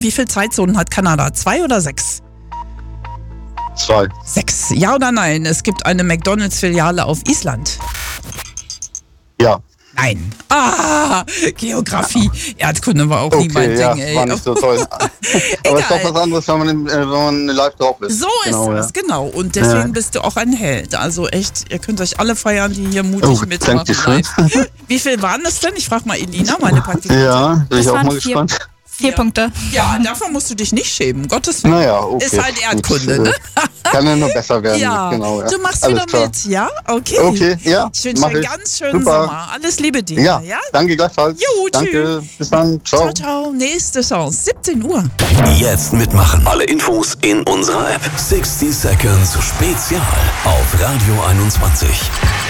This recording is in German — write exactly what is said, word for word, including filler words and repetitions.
Wie viele Zeitzonen hat Kanada? Zwei oder sechs? Zwei. Sechs. Ja oder nein? Es gibt eine McDonalds-Filiale auf Island. Ja. Nein. Ah, Geografie. Erdkunde war auch Okay, nie mein ja, Ding, ey. war nicht so toll. Aber es ist doch was anderes, wenn man, in, äh, wenn man live drauf ist. So genau, ist das, ja. genau. Und deswegen Ja. bist du auch ein Held. Also echt, ihr könnt euch alle feiern, die hier mutig Oh, mitmachen. danke schön. Live. Wie viel waren das denn? Ich frage mal Elina, meine Praktikantin. Ja, bin ich Das auch waren mal vier, gespannt. vier Punkte. Ja, davon musst du dich nicht schämen, Gottes Willen. Naja, okay. Ist halt Erdkunde, Gut, ne? äh, Kann ja nur besser werden. Ja, Genau, ja. du machst Alles wieder klar. mit, ja? Okay. Okay, ja, Ich wünsche mach dir einen ich. ganz schönen Super. Sommer. Alles Liebe dir. Ja, ja? danke gleichfalls. Jo, danke, bis dann, ciao. Ciao, ciao. Nächste Chance, siebzehn Uhr. Jetzt mitmachen. Alle Infos in unserer App. sechzig Seconds Spezial auf Radio einundzwanzig.